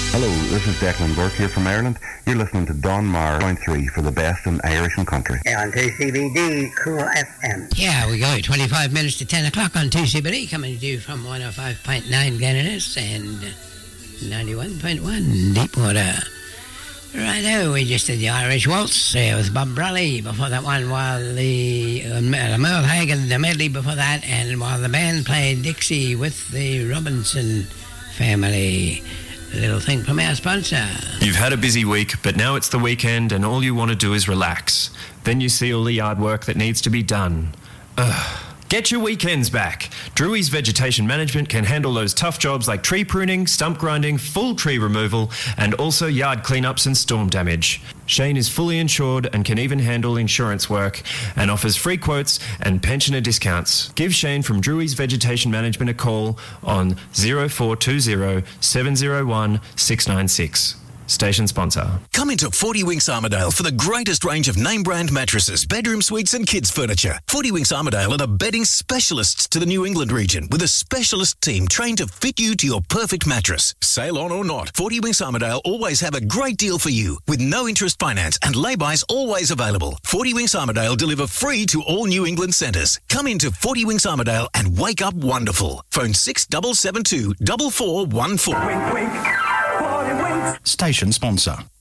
Hello, this is Declan Burke here from Ireland. You're listening to Don Mar, point 3 for the best in Irish and country. On 2CBD, Cool FM. Yeah, we go 25 minutes to 10 o'clock on 2CBD, coming to you from 105.9 Glennis and 91.1 Deepwater. Righto, we just did the Irish Waltz with Bob Bradley before that one, while the Merle Hagen, the medley before that, and while the band played Dixie with the Robinson family. A little thing from our sponsor. You've had a busy week, but now it's the weekend and all you want to do is relax. Then you see all the yard work that needs to be done. Ugh. Get your weekends back. Drewey's Vegetation Management can handle those tough jobs like tree pruning, stump grinding, full tree removal, and also yard cleanups and storm damage. Shane is fully insured and can even handle insurance work and offers free quotes and pensioner discounts. Give Shane from Drewey's Vegetation Management a call on 0420 701 696. Station sponsor. Come into 40 Winks Armidale for the greatest range of name brand mattresses, bedroom suites and kids furniture. 40 Winks Armidale are the bedding specialists to the New England region with a specialist team trained to fit you to your perfect mattress. Sale on or not, 40 Winks Armidale always have a great deal for you with no interest finance and lay-bys always available. 40 Winks Armidale deliver free to all New England centres. Come into 40 Winks Armidale and wake up wonderful. Phone 6772 4414. Station sponsor.